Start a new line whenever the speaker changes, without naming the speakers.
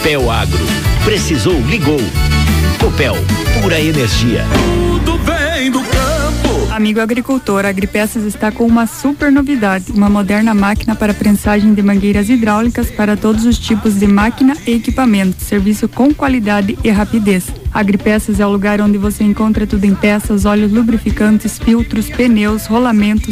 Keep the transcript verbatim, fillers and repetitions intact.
Copel Agro. Precisou, ligou. Copel, pura energia.
Tudo vem do campo.
Amigo agricultor, a Agripeças está com uma super novidade, uma moderna máquina para prensagem de mangueiras hidráulicas para todos os tipos de máquina e equipamento, serviço com qualidade e rapidez. A Agripeças é o lugar onde você encontra tudo em peças, óleos lubrificantes, filtros, pneus, rolamentos,